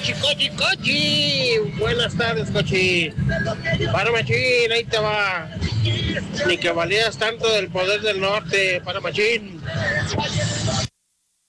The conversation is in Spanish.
Cochi. Buenas tardes, Cochi. Para Machín, ahí te va. Ni que valías tanto del poder del norte, para Machín.